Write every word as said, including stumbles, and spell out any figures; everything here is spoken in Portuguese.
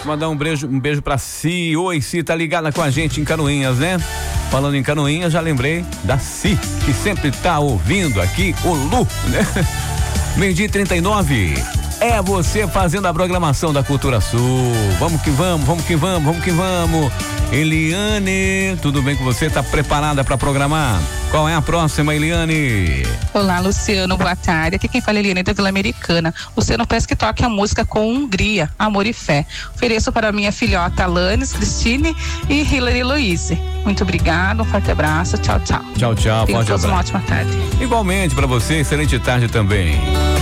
Mandar um beijo, um beijo pra Si. Oi, Si, tá ligada com a gente em Canoinhas, né? Falando em Canoinhas, já lembrei da Si, que sempre tá ouvindo aqui o Lu, né? Meio-dia trinta e nove. É você fazendo a programação da Cultura Sul. Vamos que vamos, vamos que vamos, vamos que vamos. Eliane, tudo bem com você? Tá preparada para programar? Qual é a próxima, Eliane? Olá, Luciano, boa tarde. Aqui quem fala é Eliane da Vila Americana. Luciano, peço que toque a música Com Hungria, Amor e Fé. Ofereço para minha filhota Alanis, Cristine e Hilary Louise. Muito obrigado, um forte abraço, tchau, tchau. Tchau, tchau, Tenham forte todos abraço. uma ótima tarde. Igualmente para você, excelente tarde também.